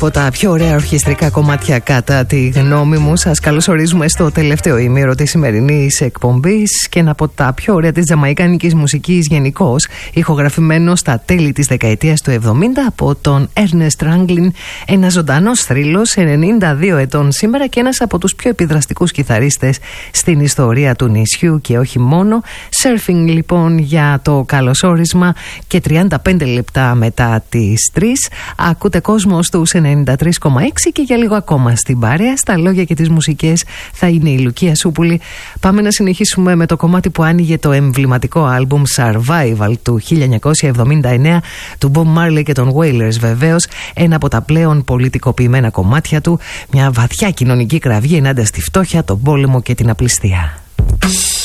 από τα πιο ωραία ορχιστρικά κομμάτια κατά τη γνώμη μου. Σας καλωσορίζουμε στο τελευταίο ημίρο της σημερινής εκπομπής και ένα από τα πιο ωραία της τζαμαϊκάνικης μουσικής γενικώς, ηχογραφημένο στα τέλη της δεκαετίας του 70 από τον Ernest Ranglin, ένα ζωντανός θρύλος 92 ετών σήμερα και ένας από τους πιο επιδραστικούς κιθαρίστες στην ιστορία του νησιού και όχι μόνο. Surfing λοιπόν για το καλωσόρισμα και 35 λεπτά μετά τις 3 ακούτε κόσμο στους 93,6 και για λίγο ακόμα στην παρέα. Στα λόγια και τις μουσικές θα είναι η Λουκία Σούπουλη. Πάμε να συνεχίσουμε με το κομμάτι που άνοιγε το εμβληματικό άλμπουμ Survival του 1979 του Bob Marley και των Wailers, βεβαίως ένα από τα πλέον πολιτικοποιημένα κομμάτια του, μια βαθιά κοινωνική κραυγή ενάντια στη φτώχεια, τον πόλεμο και την απληστία.